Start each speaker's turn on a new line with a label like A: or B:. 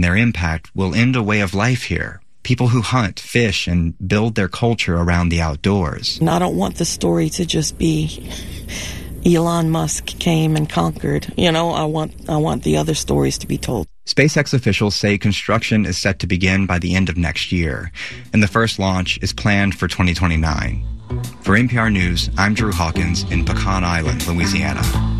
A: their impact will end a way of life here. People who hunt, fish, and build their culture around the outdoors.
B: And I don't want the story to just be Elon Musk came and conquered. You know, I want the other stories to be told.
A: SpaceX officials say construction is set to begin by the end of next year, and the first launch is planned for 2029. For NPR News, I'm Drew Hawkins in Pecan Island, Louisiana.